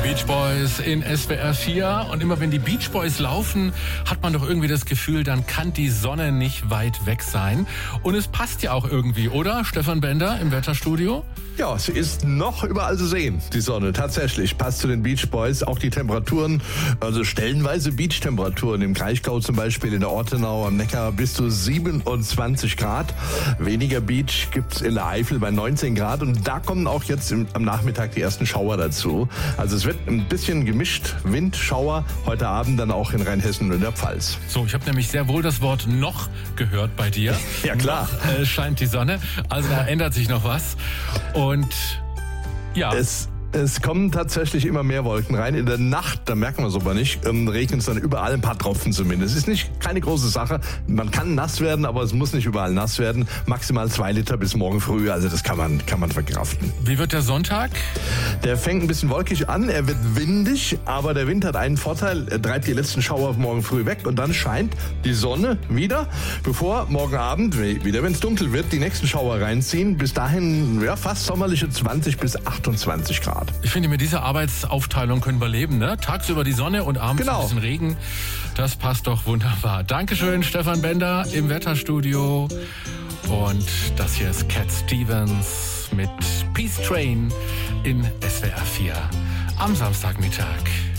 Beach Boys in SWR 4. Und immer wenn die Beach Boys laufen, hat man doch irgendwie das Gefühl, dann kann die Sonne nicht weit weg sein. Und es passt ja auch irgendwie, oder? Stefan Bender im Wetterstudio? Ja, sie ist noch überall zu sehen, die Sonne. Tatsächlich passt zu den Beach Boys. Auch die Temperaturen, also stellenweise Beachtemperaturen. Im Kraichgau zum Beispiel, in der Ortenau am Neckar bis zu 27 Grad. Weniger Beach gibt's in der Eifel bei 19 Grad. Und da kommen auch jetzt am Nachmittag die ersten Schauer dazu. Also es wird ein bisschen gemischt. Wind, Schauer, heute Abend dann auch in Rheinhessen und in der Pfalz. So, ich habe nämlich sehr wohl das Wort noch gehört bei dir. Ja, klar. Noch, scheint die Sonne. Also da ändert sich noch was. Und ja. Es kommen tatsächlich immer mehr Wolken rein. In der Nacht, da merken wir es aber nicht, regnet es dann überall ein paar Tropfen zumindest. Es ist keine große Sache. Man kann nass werden, aber es muss nicht überall nass werden. Maximal 2 Liter bis morgen früh, also das kann man verkraften. Wie wird der Sonntag? Der fängt ein bisschen wolkig an, er wird windig, aber der Wind hat einen Vorteil, er treibt die letzten Schauer morgen früh weg und dann scheint die Sonne wieder, bevor morgen Abend, wieder wenn es dunkel wird, die nächsten Schauer reinziehen. Bis dahin fast sommerliche 20 bis 28 Grad. Ich finde, mit dieser Arbeitsaufteilung können wir leben, ne? Tagsüber die Sonne und abends ein bisschen Regen. Das passt doch wunderbar. Dankeschön, Stefan Bender im Wetterstudio. Und das hier ist Cat Stevens mit Peace Train in SWR 4 am Samstagmittag.